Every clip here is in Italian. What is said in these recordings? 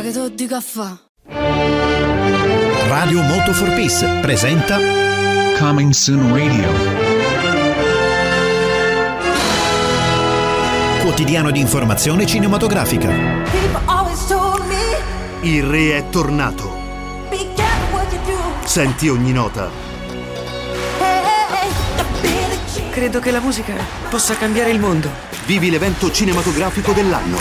che te lo dico a fa. Radio Moto for Peace presenta Coming Soon Radio. Quotidiano di informazione cinematografica. Il re è tornato. Senti ogni nota. Credo che la musica possa cambiare il mondo. Vivi l'evento cinematografico dell'anno.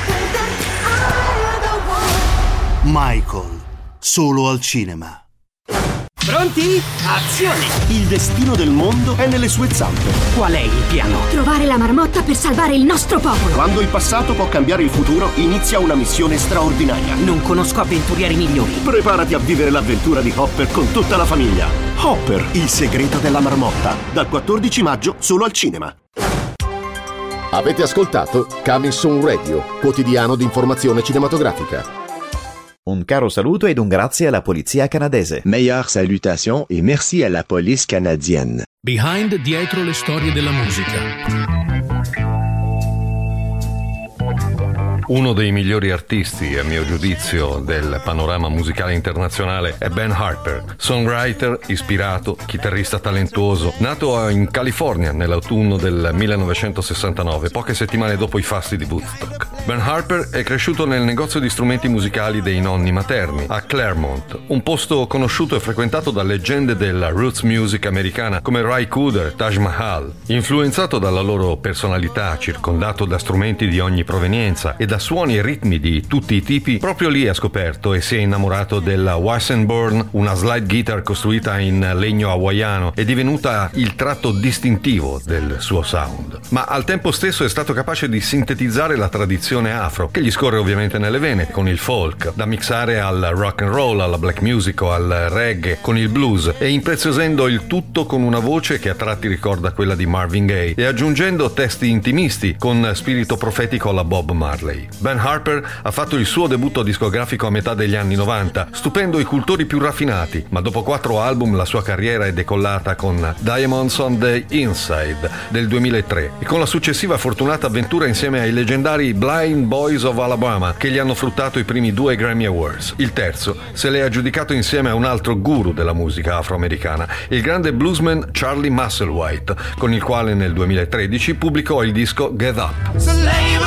Michael, solo al cinema. Pronti? Azione! Il destino del mondo è nelle sue zampe. Qual è il piano? Trovare la marmotta per salvare il nostro popolo. Quando il passato può cambiare il futuro, inizia una missione straordinaria. Non conosco avventurieri migliori. Preparati a vivere l'avventura di Hopper con tutta la famiglia. Hopper, il segreto della marmotta. Dal 14 maggio solo al cinema. Avete ascoltato Coming Soon Radio, quotidiano di informazione cinematografica. Un caro saluto ed un grazie alla polizia canadese. Meilleure salutation et merci à la police canadienne. Behind, dietro le storie della musica. Uno dei migliori artisti, a mio giudizio, del panorama musicale internazionale è Ben Harper, songwriter, ispirato, chitarrista talentuoso, nato in California nell'autunno del 1969, poche settimane dopo i fasti di Woodstock. Ben Harper è cresciuto nel negozio di strumenti musicali dei nonni materni, a Claremont, un posto conosciuto e frequentato da leggende della roots music americana come Ry Cooder, Taj Mahal. Influenzato dalla loro personalità, circondato da strumenti di ogni provenienza e da suoni e ritmi di tutti i tipi, proprio lì ha scoperto e si è innamorato della Weissenborn, una slide guitar costruita in legno hawaiano e divenuta il tratto distintivo del suo sound. Ma al tempo stesso è stato capace di sintetizzare la tradizione afro, che gli scorre ovviamente nelle vene, con il folk, da mixare al rock and roll, alla black music o al reggae, con il blues, e impreziosendo il tutto con una voce che a tratti ricorda quella di Marvin Gaye e aggiungendo testi intimisti con spirito profetico alla Bob Marley. Ben Harper ha fatto il suo debutto discografico a metà degli anni 90, stupendo i cultori più raffinati, ma dopo 4 album la sua carriera è decollata con Diamonds on the Inside del 2003 e con la successiva fortunata avventura insieme ai leggendari Blind Boys of Alabama, che gli hanno fruttato i primi 2 Grammy Awards. Il terzo se l'è aggiudicato insieme a un altro guru della musica afroamericana, il grande bluesman Charlie Musselwhite, con il quale nel 2013 pubblicò il disco Get Up.